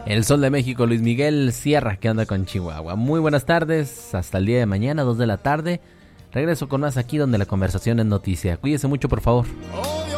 El Sol de México, Luis Miguel Sierra, que anda con Chihuahua. Muy buenas tardes, hasta el día de mañana, 2 de la tarde. Regreso con más aquí donde la conversación es noticia. Cuídese mucho, por favor.